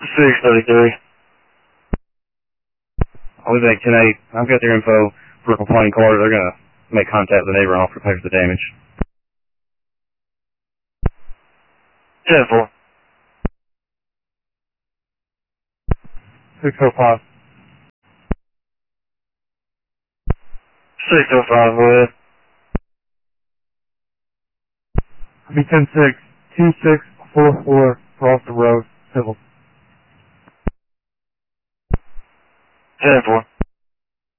633. I'll be back tonight. I've got their info for a complaining caller. They're going to make contact with the neighbor and offer to pay for the damage. 10-4. 605. 605, go ahead. I'll be 10-6, 2644 Boston Road, Civil. 10-4.